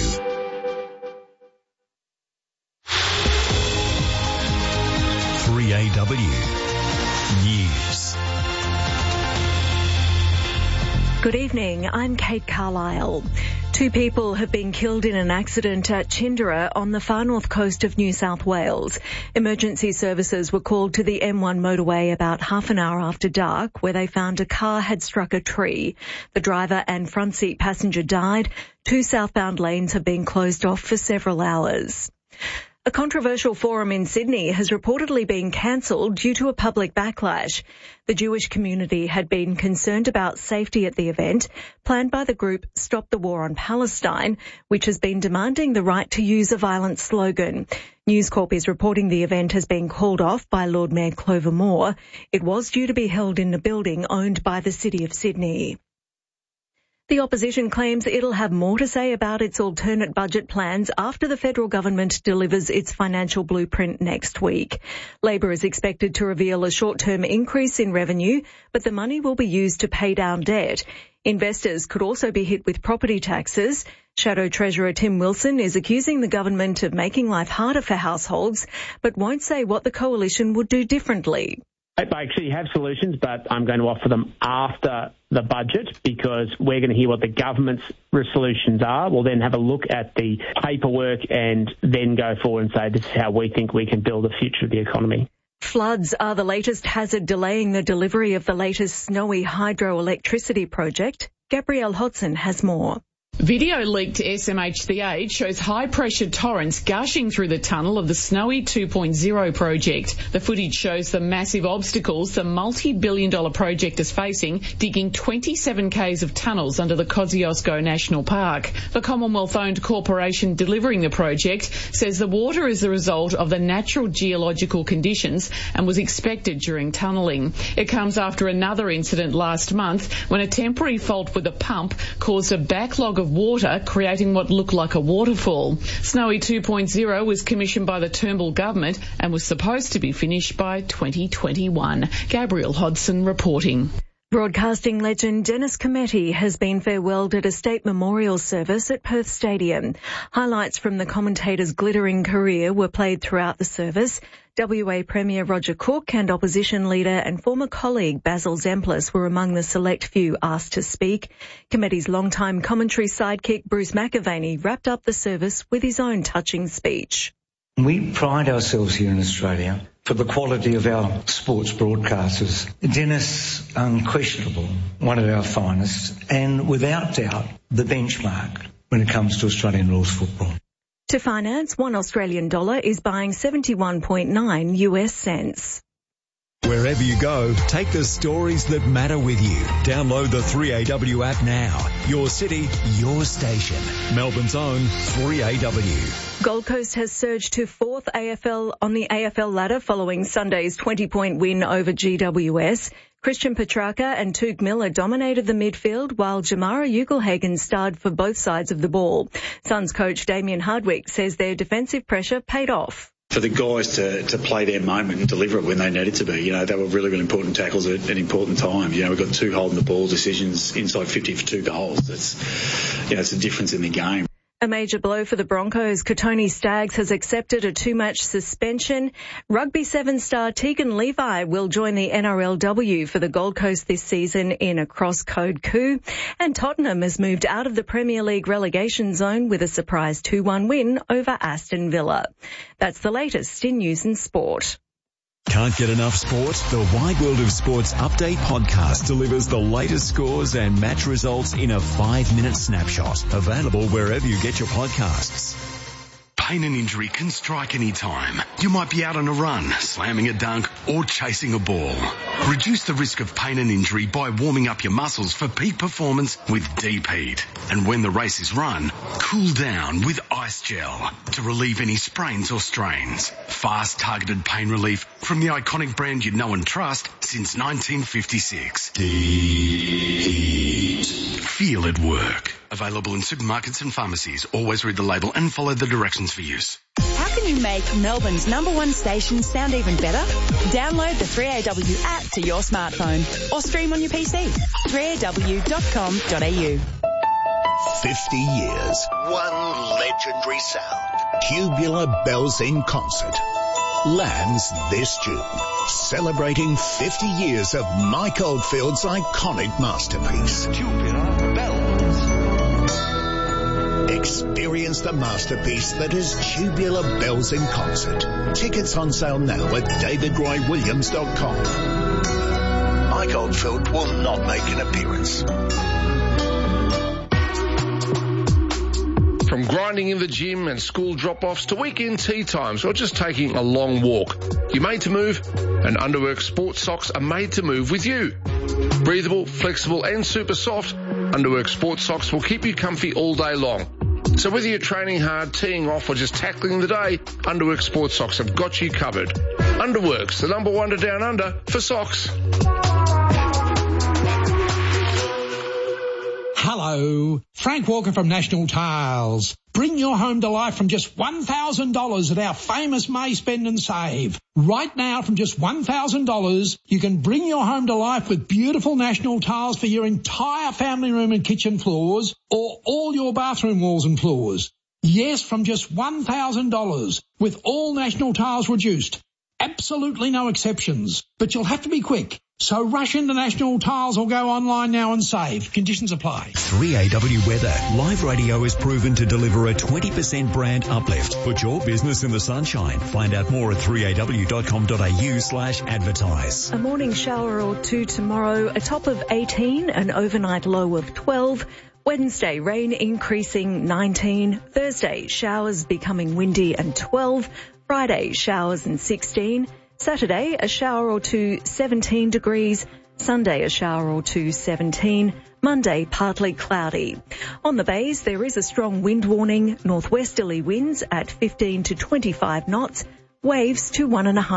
three A W News. Good evening, I'm Kate Carlisle. Two people have been killed in an accident at Chindera on the far north coast of New South Wales. Emergency services were called to the M one motorway about half an hour after dark, where they found a car had struck a tree. The driver and front seat passenger died. Two southbound lanes have been closed off for several hours. A controversial forum in Sydney has reportedly been cancelled due to a public backlash. The Jewish community had been concerned about safety at the event, planned by the group Stop the War on Palestine, which has been demanding the right to use a violent slogan. News Corp is reporting the event has been called off by Lord Mayor Clover Moore. It was due to be held in a building owned by the City of Sydney. The opposition claims it'll have more to say about its alternate budget plans after the federal government delivers its financial blueprint next week. Labor is expected to reveal a short-term increase in revenue, but the money will be used to pay down debt. Investors could also be hit with property taxes. Shadow Treasurer Tim Wilson is accusing the government of making life harder for households, but won't say what the coalition would do differently. I actually have solutions, but I'm going to offer them after the budget because we're going to hear what the government's solutions are. We'll then have a look at the paperwork and then go forward and say this is how we think we can build the future of the economy. Floods are the latest hazard delaying the delivery of the latest Snowy hydroelectricity project. Gabrielle Hodson has more. Video leaked to S M H the Age shows high-pressure torrents gushing through the tunnel of the Snowy two point oh project. The footage shows the massive obstacles the multi-billion dollar project is facing, digging twenty-seven kays of tunnels under the Kosciuszko National Park. The Commonwealth-owned corporation delivering the project says the water is the result of the natural geological conditions and was expected during tunnelling. It comes after another incident last month when a temporary fault with a pump caused a backlog of water, creating what looked like a waterfall. Snowy two point oh was commissioned by the Turnbull government and was supposed to be finished by twenty twenty-one. Gabrielle Hodson reporting. Broadcasting legend Dennis Cometti has been farewelled at a state memorial service at Perth Stadium. Highlights from the commentator's glittering career were played throughout the service. W A Premier Roger Cook and opposition leader and former colleague Basil Zemplis were among the select few asked to speak. Cometti's longtime commentary sidekick Bruce McAvaney wrapped up the service with his own touching speech. We pride ourselves here in Australia for the quality of our sports broadcasters. Dennis, unquestionable, one of our finest, and without doubt, the benchmark when it comes to Australian rules football. To finance, one Australian dollar is buying seventy-one point nine U S cents. Wherever you go, take the stories that matter with you. Download the three A W app now. Your city, your station. Melbourne's own three A W. Gold Coast has surged to fourth A F L on the A F L ladder following Sunday's twenty-point win over G W S. Christian Petrarca and Tuke Miller dominated the midfield while Jamara Ugelhagen starred for both sides of the ball. Suns coach Damien Hardwick says their defensive pressure paid off. For the guys to, to play their moment and deliver it when they needed to be, you know, they were really, really important tackles at an important time. You know, we've got two holding the ball decisions inside fifty for two goals. That's, you know, it's a difference in the game. A major blow for the Broncos. Kotoni Staggs has accepted a two-match suspension. Rugby Seven star Tegan Levi will join the N R L W for the Gold Coast this season in a cross-code coup. And Tottenham has moved out of the Premier League relegation zone with a surprise two one win over Aston Villa. That's the latest in news and sport. Can't get enough sport? The Wide World of Sports Update podcast delivers the latest scores and match results in a five-minute snapshot. Available wherever you get your podcasts. Pain and injury can strike any time. You might be out on a run, slamming a dunk, or chasing a ball. Reduce the risk of pain and injury by warming up your muscles for peak performance with Deep Heat. And when the race is run, cool down with Ice Gel to relieve any sprains or strains. Fast, targeted pain relief from the iconic brand you know and trust since nineteen fifty-six. Deep Heat. Feel it work. Available in supermarkets and pharmacies. Always read the label and follow the directions for use. How can you make Melbourne's number one station sound even better? Download the three A W app to your smartphone or stream on your P C. three A W dot com dot A U. fifty years. One legendary sound. Tubular Bells in Concert lands this June, celebrating fifty years of Mike Oldfield's iconic masterpiece. Tubular Bells. Experience the masterpiece that is Tubular Bells in Concert. Tickets on sale now at david roy williams dot com. Mike Oldfield will not make an appearance. From grinding in the gym and school drop-offs to weekend tea times or just taking a long walk, you're made to move, and Underworks sports socks are made to move with you. Breathable, flexible and super soft, Underworks sports socks will keep you comfy all day long. So whether you're training hard, teeing off or just tackling the day, Underworks sports socks have got you covered. Underworks, the number one to down under for socks. Hello, Frank Walker from National Tiles. Bring your home to life from just one thousand dollars at our famous May Spend and Save. Right now, from just one thousand dollars, you can bring your home to life with beautiful National Tiles for your entire family room and kitchen floors or all your bathroom walls and floors. Yes, from just one thousand dollars with all National Tiles reduced. Absolutely no exceptions. But you'll have to be quick. So rush into National Tiles or go online now and save. Conditions apply. three A W Weather. Live radio is proven to deliver a twenty percent brand uplift. Put your business in the sunshine. Find out more at three a w dot com dot a u slash advertise. A morning shower or two tomorrow, a top of eighteen, an overnight low of twelve. Wednesday, rain increasing nineteen. Thursday, showers becoming windy and twelve. Friday, showers and sixteen. Saturday, a shower or two, seventeen degrees. Sunday, a shower or two, seventeen. Monday, partly cloudy. On the bays, there is a strong wind warning. Northwesterly winds at fifteen to twenty-five knots. Waves to one and a half.